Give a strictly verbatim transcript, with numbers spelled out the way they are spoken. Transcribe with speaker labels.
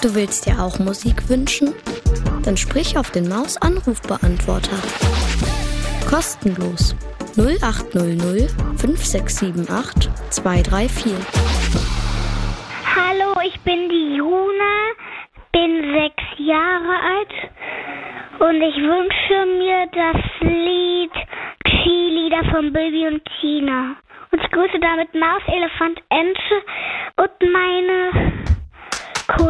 Speaker 1: Du willst dir auch Musik wünschen? Dann sprich auf den Maus-Anrufbeantworter. Kostenlos null acht null null fünf sechs sieben acht zwei drei vier.
Speaker 2: Hallo, ich bin die Juna, bin sechs Jahre alt und ich wünsche mir das Lied Cheerleader von Bibi und Tina. Und ich grüße damit Maus, Elefant, Ente und meine